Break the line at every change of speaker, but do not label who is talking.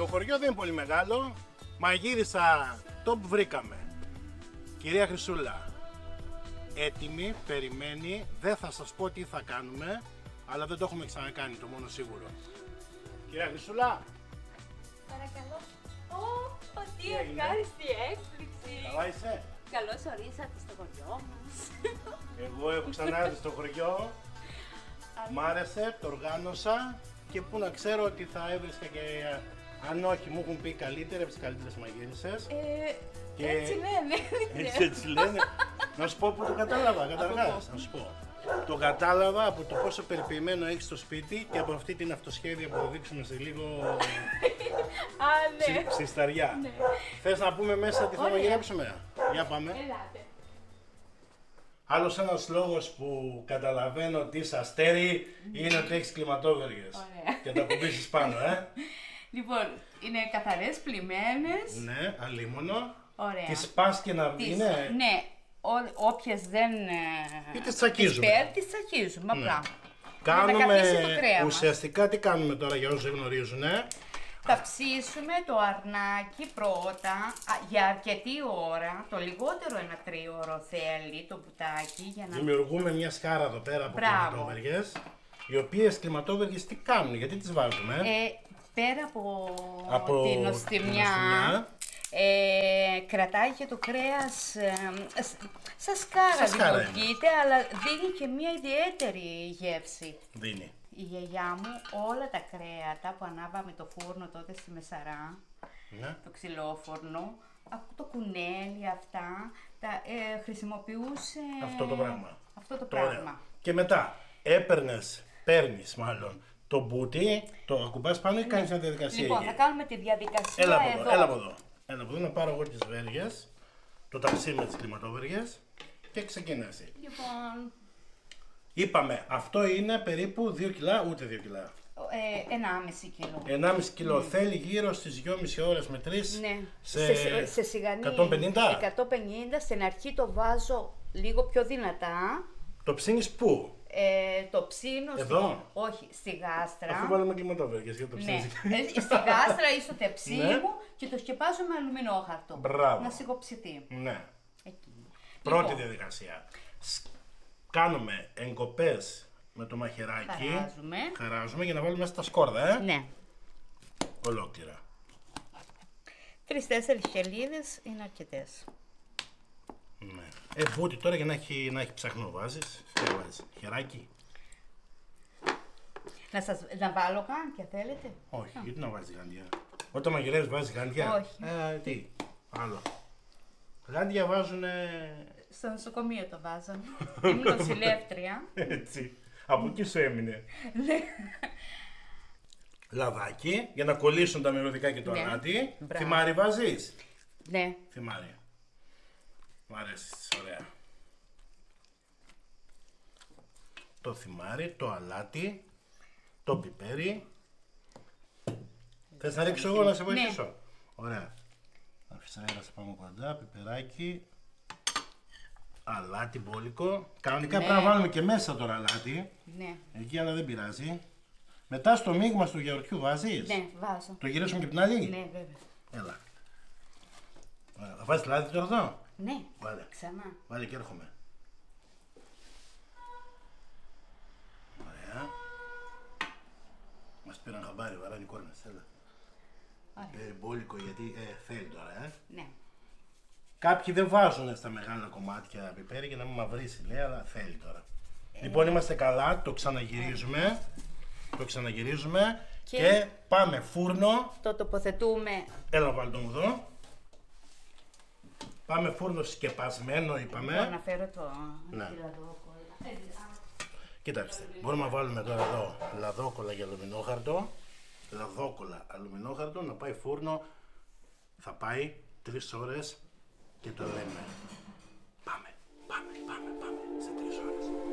Το χωριό δεν είναι πολύ μεγάλο. Μαγείρισα το που βρήκαμε. Κυρία Χρυσούλα, έτοιμη, περιμένει. Δεν θα σας πω τι θα κάνουμε, αλλά δεν το έχουμε ξανακάνει, το μόνο σίγουρο. Κυρία Χρυσούλα.
Παρακαλώ. Τι ευχάριστη έκπληξη.
Καλά είσαι?
Καλώς ορίσατε στο χωριό μας.
Εγώ έχω ξανάρθει στο χωριό. Μ' άρεσε, το οργάνωσα και πού να ξέρω ότι θα έβρισκα και αν όχι μου έχουν πει καλύτερα από τις καλύτερες μαγείρισες. Και...
Έτσι λένε.
Έτσι λένε. Να σου πω που το κατάλαβα καταρχάς. Να σου πω. Το κατάλαβα από το πόσο περιποιημένο έχεις στο σπίτι και από αυτή την αυτοσχέδια που θα δείξουμε σε λίγο στη Σταριά.
Ναι.
Θες να πούμε μέσα τι θα μαγειρέψουμε? Για πάμε.
Ελάτε.
Άλλος ένας λόγος που καταλαβαίνω ότι είσαι αστέρι είναι ότι έχεις κλιματόβεργες. Και τα κουμπίσεις πάνω,
Λοιπόν, είναι καθαρές, πλημμένες.
Ναι, αλίμονο.
Ωραία.
Τις πας και να είναι.
Ναι, όποιες δεν.
Ή τις τσακίζουμε.
Τις τσακίζουμε, απλά.
Ναι.
Για να
Κάνουμε
καθίσει το κρέα μας.
ουσιαστικά τι κάνουμε τώρα για όσους δεν γνωρίζουν.
Θα ψήσουμε το αρνάκι πρώτα για αρκετή ώρα, το λιγότερο ένα τρίωρο θέλει το μπουτάκι για να...
Δημιουργούμε μια σκάρα εδώ πέρα από κλιματόβεργες, οι οποίες κλιματόβεργες τι κάνουν, γιατί τις βάζουμε.
Πέρα από την οστιμιά, κρατάει και το κρέας σαν σκάρα δημιουργείται, αλλά δίνει και μια ιδιαίτερη γεύση.
Δίνει.
Η γιαγιά μου όλα τα κρέατα που ανάβαμε το φούρνο τότε στη Μεσαρά, το ξυλόφουρνο, το κουνέλι αυτά, τα χρησιμοποιούσε αυτό το πράγμα.
Και μετά παίρνεις μάλλον το μπούτι, το ακουμπάς πάνω ή κάνεις μια διαδικασία?
Λοιπόν, θα κάνουμε τη διαδικασία
Έλα από εδώ, να πάρω εγώ τις βέργες, το ταψί με τις κλιματόβεργες και ξεκινάς.
Λοιπόν...
Είπαμε, αυτό είναι περίπου 2 κιλά, ούτε 2 κιλά.
1,5 κιλό.
1,5 κιλό. Θέλει γύρω στις 2,5 ώρες με 3
σε σιγανή
150.
150. Στην αρχή το βάζω λίγο πιο δυνατά.
Το ψήνεις πού?
Το ψήνω όχι, στη γάστρα.
Αφού βάλουμε κλιματόβεργες, γιατί το ψήνεις.
Στη γάστρα ή στο τεψί μου και το σκεπάζω με αλουμινόχαρτο.
Μπράβο.
Να σιγοψηθεί.
Ναι.
Εκεί.
Πρώτη διαδικασία. Κάνουμε εγκοπές με το μαχαιράκι. Χαράζουμε για να βάλουμε στα σκόρδα,
Ναι.
Ολόκληρα.
3-4 χελίδες είναι αρκετές.
Ναι. Μπούτι τώρα για να έχει ψαχνό βάζεις. Χεράκι.
Να βάλω γάντια θέλετε?
Όχι, γιατί να βάζεις γάντια? Όταν μαγειρεύεις βάζεις γάντια?
Όχι.
Τι, άλλο. Γάντια βάζουνε...
Στο νοσοκομείο το βάζαμε. Ήμουν νοσηλεύτρια.
Έτσι. Από εκεί σου έμεινε. Λαδάκι, για να κολλήσουν τα μυρωδικά και το αλάτι. Θυμάρι βάζεις?
Ναι.
Θυμάρι. Μ' αρέσει, ωραία. Το θυμάρι, το αλάτι, το πιπέρι. Θες να ρίξω εγώ να σε βοηθήσω? Ναι. Ωραία. Αφήσα αέρα σε πάνω κοντά, πιπεράκι. Αλάτι μπόλικο. Κανονικά πρέπει να βάλουμε και μέσα τώρα αλάτι.
Ναι.
Εκεί, αλλά δεν πειράζει. Μετά στο μείγμα του γιαουρτιού βάζεις?
Ναι, βάζω.
Το γυρίσουμε και την άλλη?
Ναι, βέβαια.
Έλα. Θα βάζεις λάδι τώρα εδώ?
Ναι.
Βάλε.
Ξανά.
Βάλε και έρχομαι. Ωραία. Μας πήραν χαμπάρι, βαράνε οι κόρνες. Έλα. Μπόλικο γιατί θέλει τώρα,
Ναι.
Κάποιοι δεν βάζουν στα μεγάλα κομμάτια πιπέρι για να μην μαυρίσει, λέει, αλλά θέλει τώρα. Λοιπόν, είμαστε καλά, το ξαναγυρίζουμε. Το ξαναγυρίζουμε και πάμε φούρνο.
Το τοποθετούμε.
Έλα βάλ' τον εδώ. Πάμε φούρνο σκεπασμένο, είπαμε.
Μπορώ να φέρω το
λαδόκολλα. Κοιτάξτε, μπορούμε να βάλουμε τώρα εδώ λαδόκολλα για αλουμινόχαρτο. Λαδόκολλα αλουμινόχαρτο, να πάει φούρνο. Θα πάει 3 ώρες και το λέμε. Πάμε σε 3 ώρες.